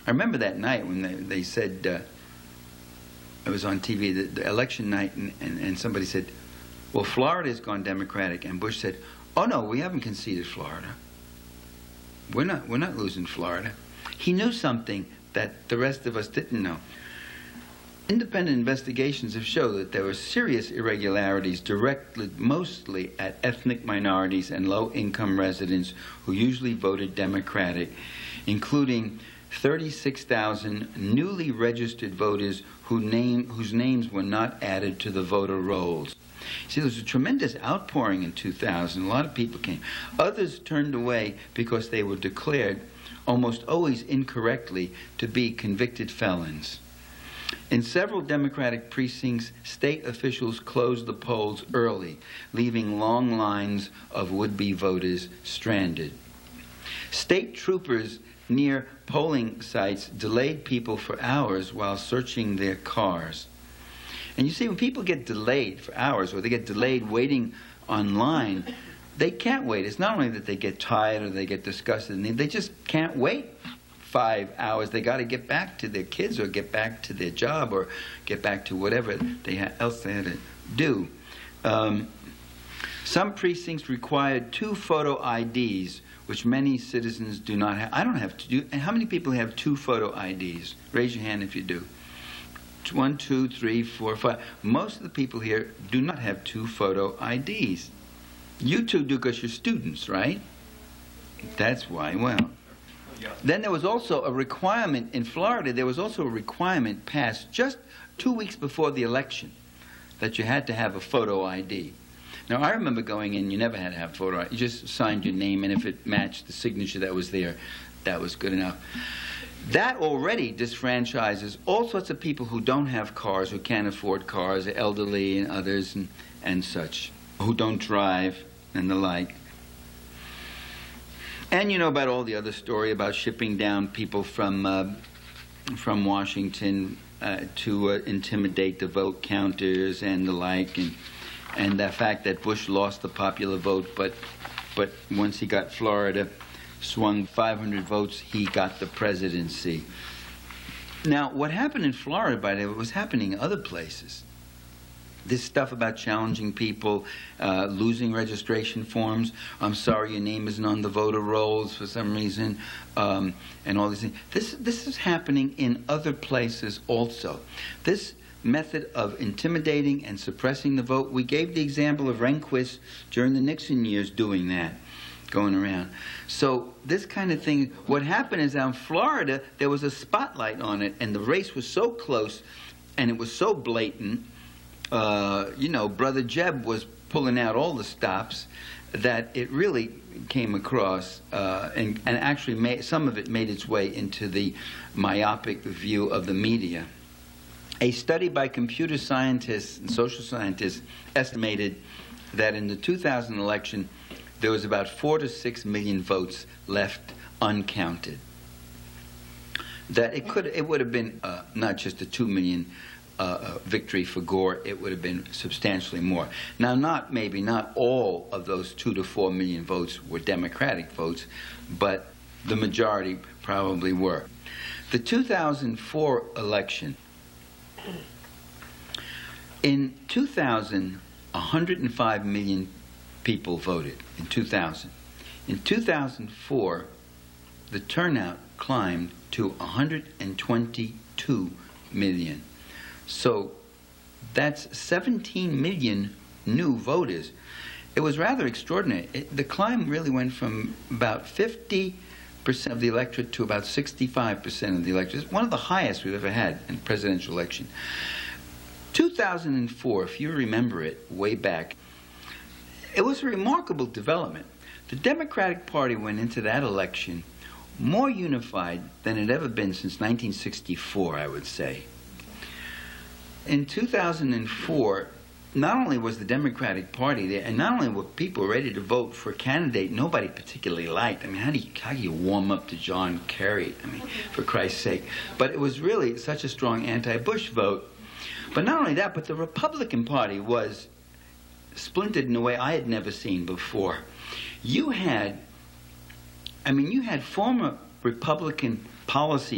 remember that night when they said, it was on TV, the election night, and somebody said, well, Florida's gone Democratic, and Bush said, oh no, we haven't conceded Florida. We're not losing Florida. He knew something that the rest of us didn't know. Independent investigations have shown that there were serious irregularities directed mostly at ethnic minorities and low-income residents who usually voted Democratic, including 36,000 newly registered voters whose names were not added to the voter rolls. See, there was a tremendous outpouring in 2000. A lot of people came. Others turned away because they were declared, almost always incorrectly, to be convicted felons. In several Democratic precincts, state officials closed the polls early, leaving long lines of would-be voters stranded. State troopers near polling sites delayed people for hours while searching their cars. And you see, when people get delayed for hours, or they get delayed waiting online, they can't wait. It's not only that they get tired or they get disgusted, they just can't wait 5 hours. They got to get back to their kids or get back to their job or get back to whatever else they had to do. Some precincts required 2 photo IDs, which many citizens do not have. I don't have to do. And how many people have 2 photo IDs? Raise your hand if you do. 1, 2, 3, 4, 5. Most of the people here do not have 2 photo IDs. You two do because you're students, right? That's why. Well. Then there was also a requirement in Florida. There was also a requirement passed just 2 weeks before the election that you had to have a photo ID. Now, I remember going in, you never had to have a photo ID. You just signed your name, and if it matched the signature that was there, that was good enough. That already disfranchises all sorts of people who don't have cars, who can't afford cars, elderly and others and such, who don't drive and the like. And you know about all the other story about shipping down people from Washington to intimidate the vote counters and the like, and the fact that Bush lost the popular vote, but once he got Florida, swung 500 votes, he got the presidency. Now, what happened in Florida, by the way, was happening in other places. This stuff about challenging people, losing registration forms, I'm sorry your name isn't on the voter rolls for some reason, and all these things. This is happening in other places also. This method of intimidating and suppressing the vote, we gave the example of Rehnquist during the Nixon years doing that, going around. So this kind of thing, what happened is in Florida, there was a spotlight on it, and the race was so close, and it was so blatant, Brother Jeb was pulling out all the stops, that it really came across, and actually some of it made its way into the myopic view of the media. A study by computer scientists and social scientists estimated that in the 2000 election, there was about 4 to 6 million votes left uncounted. That it would have been not just a 2 million victory for Gore, it would have been substantially more. Now, maybe not all of those 2 to 4 million votes were Democratic votes, but the majority probably were. The 2004 election, in 2000, 105 million people voted in 2000. In 2004, the turnout climbed to 122 million. So that's 17 million new voters. It was rather extraordinary. The climb really went from about 50% of the electorate to about 65% of the electorate. It's one of the highest we've ever had in a presidential election. 2004, if you remember it way back, it was a remarkable development. The Democratic Party went into that election more unified than it had ever been since 1964, I would say. In 2004, not only was the Democratic Party there, and not only were people ready to vote for a candidate nobody particularly liked. I mean, how do you warm up to John Kerry? I mean, for Christ's sake. But it was really such a strong anti-Bush vote. But not only that, but the Republican Party was splintered in a way I had never seen before. You had former Republican policy